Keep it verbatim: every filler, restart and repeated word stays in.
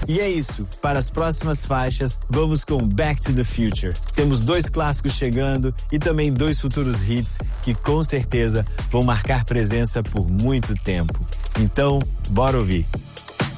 E é isso, para as próximas faixas, vamos com Back to the Future. Temos dois clássicos chegando e também dois futuros hits que com certeza vão marcar presença por muito tempo. Então, bora ouvir.